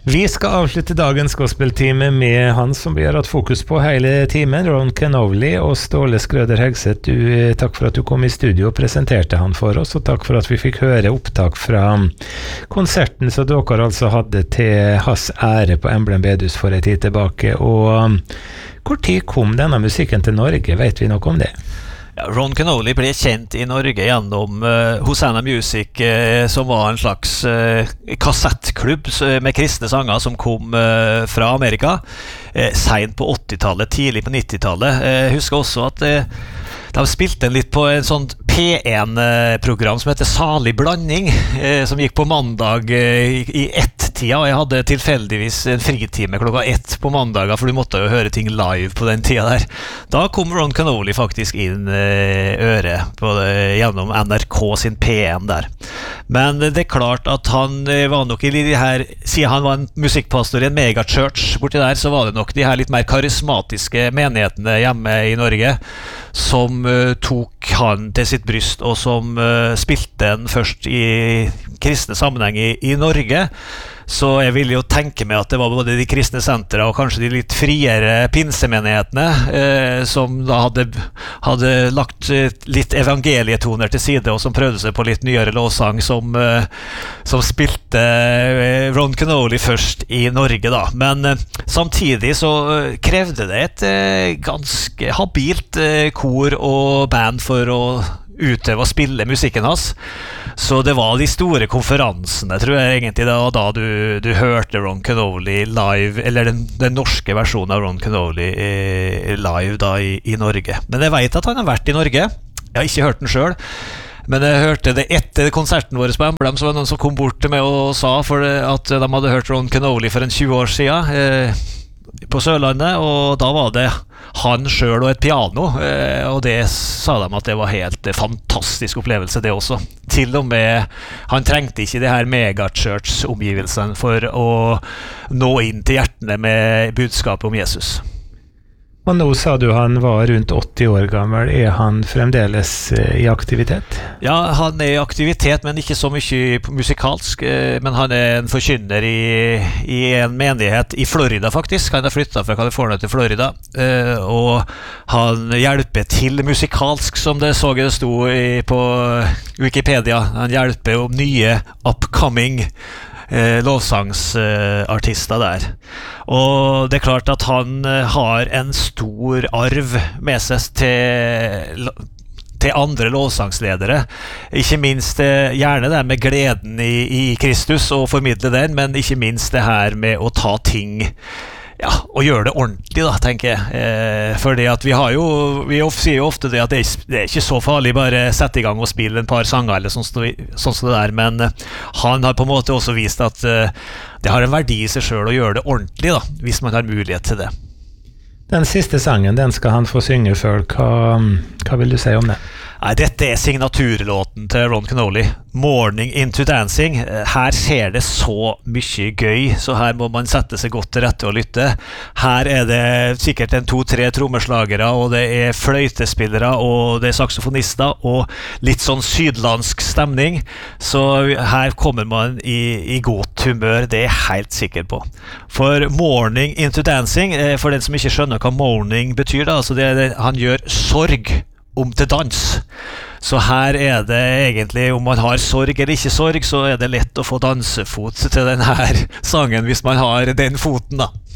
Vi skal avslutte dagens gospeltime med han som vi har hatt fokus på hele timen, Ron Kenoly og Ståle Skrøder Hegseth. Takk for at du kom i studio og presenterte han for oss, og takk for at vi fikk høre opptak fra konserten som dere altså hadde til hans ære på Emblem Bedhus for en tid tilbake. Og hvor tid kom denne musikken til Norge? Vet vi noe om det? Ja, Ron Kenoly ble kjent i Norge gjennom Hosanna Music, som var en slags kassettklubb med kristne sanger som kom fra Amerika sent på 80-tallet, tidlig på 90-tallet. Jeg husker også at de spilte litt på en sånn P1-program som heter Salig Blanding, som gikk på mandag i ett-tida, og jeg hadde tilfeldigvis en fritime klokka 1 på mandager, for du måtte jo høre ting live på den tida der. Da kom Ron Kenoly faktisk inn øret på det, gjennom NRK sin P1 der. Men det er klart at han var nok i de her, siden han var en musikkpastor i en megachurch borti der, så var det nok de her litt mer karismatiske menighetene hjemme i Norge som tok han til sitt bryst, og som spilte den først i kristne sammenheng i Norge. Så jeg vil jo tenke meg at det var både de kristne sentre og kanskje de litt friere pinsemenighetene som da hadde lagt litt evangelietoner til side, og som prøvde seg på litt nyere lovsang som spilte Ron Kenoly først i Norge da. Men samtidig så krevde det et ganske habilt kor og band for å utøve og spille musikken hans. Så det var de store konferansene, tror jeg egentlig, da du hørte Ron Kenoly live, eller den norske versjonen av Ron Kenoly live da i Norge. Men jeg vet at han har vært i Norge. Jeg har ikke hørt den selv, men jeg hørte det etter konserten vår på Emblem, så var det noen som kom bort til meg og sa at de hadde hørt Ron Kenoly for en 20 år siden på Sørlandet, og da var det han selv og et piano, og det sa de at det var helt fantastisk opplevelse det også. Til og med, han trengte ikke det her megachurch-omgivelsene for å nå inn til hjertene med budskapet om Jesus. Og nå sa du han var rundt 80 år gammel. Er han fremdeles i aktivitet? Ja, han er i aktivitet, men ikke så mye musikalsk. Men han er en forkynner i en menighet i Florida faktisk. Han har flyttet fra California til Florida. Og han hjelper til musikalsk, som det så det sto på Wikipedia. Han hjelper om nye upcoming lovsangsartister der. Og det er klart at han har en stor arv med seg til andre lovsangsledere. Ikke minst gjerne det med gleden i Kristus og formidle den, men ikke minst det her med å ta ting og gjøre det ordentlig da, tenker jeg. Fordi at vi sier jo ofte det at det er ikke så farlig bare sette i gang og spille en par sanger eller sånn som det der, men han har på en måte også vist at det har en verdi i seg selv å gjøre det ordentlig da, hvis man har mulighet til det. Den siste sangen, den skal han få synge for. Hva vil du si om det? Nei, dette er signaturlåten til Ron Kenoly, Morning into Dancing. Her ser det så mye gøy, så her må man sette seg godt til rette og lytte. Her er det sikkert 2-3 trommeslagere, og det er fløytespillere, og det er saksofonister, og litt sånn sydlandsk stemning. Så her kommer man i godt humør, det er jeg helt sikker på. For Morning into Dancing, for den som ikke skjønner hva morning betyr da, altså han gjør sorg om til dans. Så her er det egentlig, om man har sorg eller ikke sorg, så er det lett å få dansefot til denne sangen hvis man har den foten da.